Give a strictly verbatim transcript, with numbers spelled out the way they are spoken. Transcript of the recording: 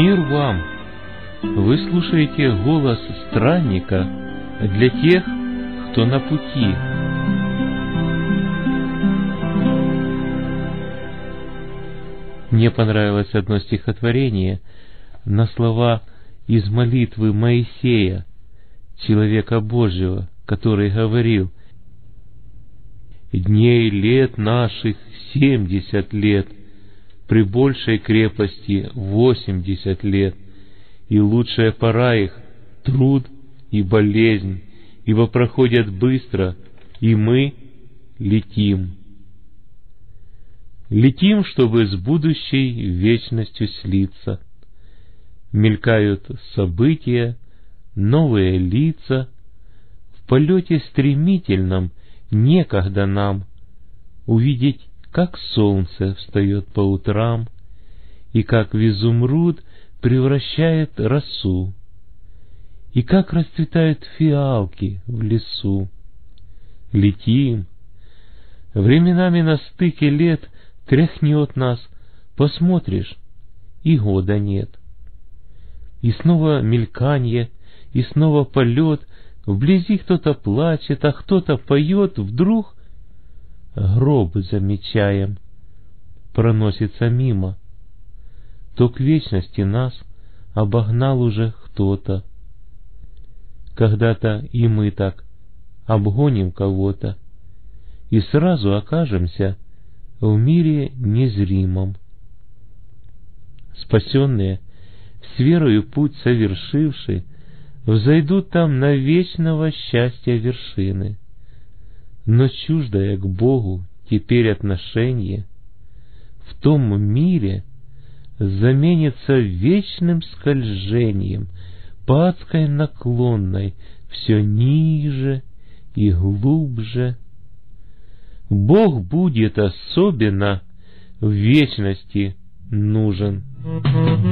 Мир вам! Вы слушаете голос странника для тех, кто на пути. Мне понравилось одно стихотворение на слова из молитвы Моисея, человека Божьего, который говорил: «Дней лет наших семьдесят лет, при большей крепости восемьдесят лет, и лучшая пора их — труд и болезнь, ибо проходят быстро, и мы летим». Летим, чтобы с будущей вечностью слиться. Мелькают события, новые лица. В полете стремительном некогда нам увидеть, как солнце встает по утрам и как в изумруд превращает росу, и как расцветают фиалки в лесу. Летим. Временами на стыке лет тряхнет нас, посмотришь, и года нет. И снова мельканье, и снова полет, вблизи кто-то плачет, а кто-то поет, вдруг гроб замечаем, проносится мимо. То к вечности нас обогнал уже кто-то. Когда-то и мы так обгоним кого-то, и сразу окажемся в мире незримом. Спасенные, с верою путь совершивши, взойдут там на вечного счастья вершины. Но чуждое к Богу теперь отношение в том мире заменится вечным скольжением по адской наклонной все ниже и глубже. Бог будет особенно в вечности нужен.